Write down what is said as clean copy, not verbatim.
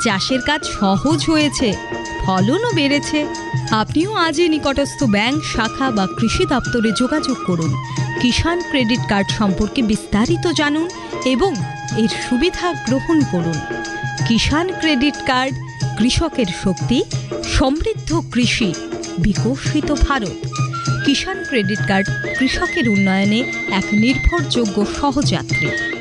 চাষের কাজ সহজ হয়েছে, ফলনও বেড়েছে। আপনিও আজই নিকটস্থ ব্যাংক শাখা বা কৃষি দপ্তরে যোগাযোগ করুন। কিষাণ ক্রেডিট কার্ড সম্পর্কে বিস্তারিত জানুন এবং এর সুবিধা গ্রহণ করুন। কিষাণ ক্রেডিট কার্ড, কৃষকের শক্তি, সমৃদ্ধ কৃষি, বিকশিত ভারত। কিষাণ ক্রেডিট কার্ড কৃষকের উন্নয়নে এক নির্ভরযোগ্য সহযাত্রী।